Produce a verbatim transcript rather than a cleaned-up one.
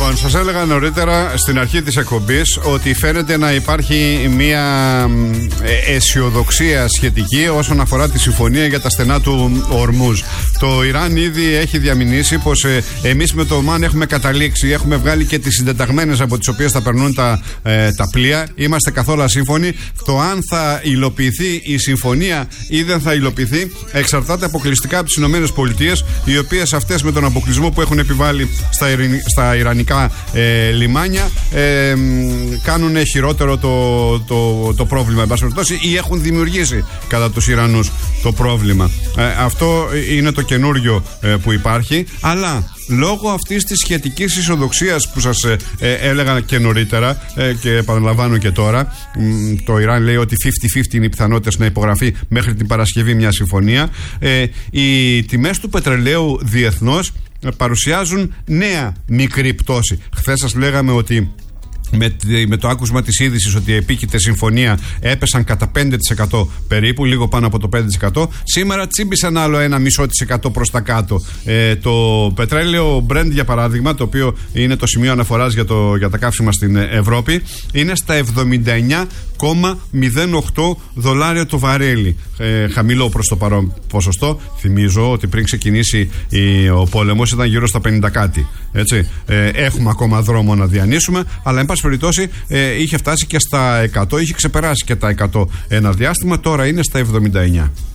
Λοιπόν, σας έλεγα νωρίτερα στην αρχή της εκπομπής ότι φαίνεται να υπάρχει μια αισιοδοξία σχετική όσον αφορά τη συμφωνία για τα στενά του Ορμούζ. Το Ιράν ήδη έχει διαμηνήσει πως ε, εμείς με το Ομάν έχουμε καταλήξει, έχουμε βγάλει και τις συντεταγμένες από τις οποίες θα περνούν τα, ε, τα πλοία. Είμαστε καθόλου ασύμφωνοι. Το αν θα υλοποιηθεί η συμφωνία ή δεν θα υλοποιηθεί εξαρτάται αποκλειστικά από τις ΗΠΑ, οι οποίες αυτές με τον αποκλεισμό που έχουν επιβάλει στα, στα ιρανικά ε, λιμάνια ε, κάνουν χειρότερο το, το, το πρόβλημα, εν πάση περιπτώσει, ή έχουν δημιουργήσει κατά τους Ιρανούς το πρόβλημα. Ε, αυτό είναι το καινούριο ε, που υπάρχει, αλλά λόγω αυτής της σχετικής αισιοδοξίας που σας ε, ε, έλεγα και νωρίτερα ε, και επαναλαμβάνω και τώρα, μ, το Ιράν λέει ότι πενήντα πενήντα είναι οι πιθανότητες να υπογραφεί μέχρι την Παρασκευή μια συμφωνία. Ε, οι τιμές του πετρελαίου διεθνώς παρουσιάζουν νέα μικρή πτώση. Χθες σας λέγαμε ότι Με, με το άκουσμα της είδησης ότι επίκειται συμφωνία έπεσαν κατά πέντε τοις εκατό περίπου, λίγο πάνω από το πέντε τοις εκατό. Σήμερα τσίμπησαν άλλο ένα μισό της εκατό προς τα κάτω. Ε, το πετρέλαιο Brent, για παράδειγμα, το οποίο είναι το σημείο αναφοράς για, το, για τα καύσιμα στην Ευρώπη, είναι στα εβδομήντα εννιά κόμμα μηδέν οκτώ δολάρια το βαρέλι. Ε, χαμηλό προς το παρόν ποσοστό. Θυμίζω ότι πριν ξεκινήσει η, ο πόλεμος ήταν γύρω στα πενήντα κάτι. Έτσι. Ε, έχουμε ακόμα δρόμο να διανύσουμε, αλλά εν πάση περιπτώσει ε, είχε φτάσει και στα εκατό, είχε ξεπεράσει και τα εκατό ένα διάστημα, τώρα είναι στα εβδομήντα εννιά.